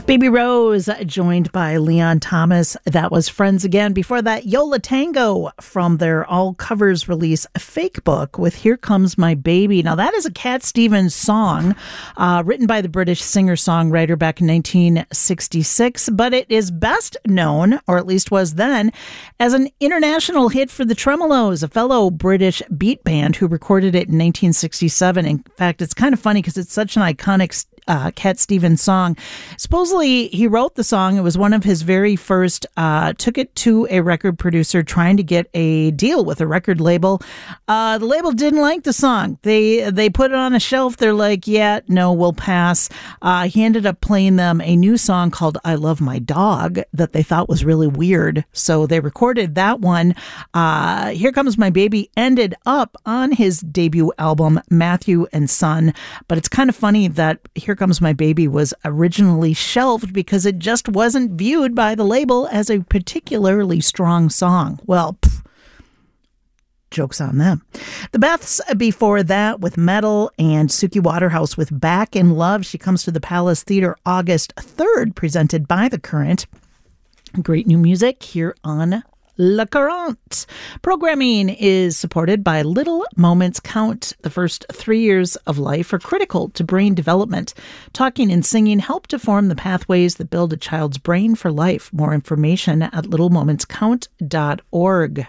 Baby Rose, joined by Leon Thomas. That was Friends Again. Before that, Yo La Tengo from their all covers release, Fake Book, with Here Comes My Baby. Now, that is a Cat Stevens song written by the British singer-songwriter back in 1966, but it is best known, or at least was then, as an international hit for the Tremeloes, a fellow British beat band who recorded it in 1967. In fact, it's kind of funny because it's such an iconic Cat Stevens song. Supposedly, he wrote the song. It was one of his very first, took it to a record producer trying to get a deal with a record label. The label didn't like the song. They put it on a shelf. They're like, yeah, no, we'll pass. He ended up playing them a new song called I Love My Dog that they thought was really weird. So they recorded that one. Here Comes My Baby ended up on his debut album, Matthew and Son. But it's kind of funny that Here Comes My Baby was originally shelved because it just wasn't viewed by the label as a particularly strong song. Well, joke's on them. The Beths before that with Metal, and Suki Waterhouse with Back in Love. She comes to the Palace Theater August 3rd, presented by The Current. Great new music here on Le Courant. Programming is supported by Little Moments Count. The first 3 years of life are critical to brain development. Talking and singing help to form the pathways that build a child's brain for life. More information at littlemomentscount.org.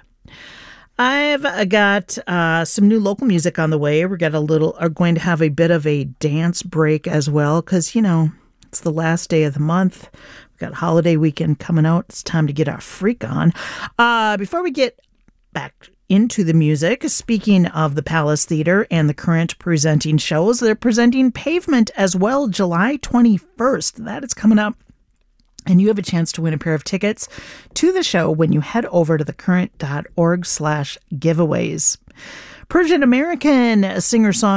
I've got some new local music on the way. Are going to have a bit of a dance break as well because, you know, it's the last day of the month. Got holiday weekend coming out. It's time to get our freak on. Before we get back into the music, speaking of the Palace Theater and The Current presenting shows, they're presenting Pavement as well, July 21st. That is coming up. And you have a chance to win a pair of tickets to the show when you head over to thecurrent.org/giveaways. Persian American singer-songwriter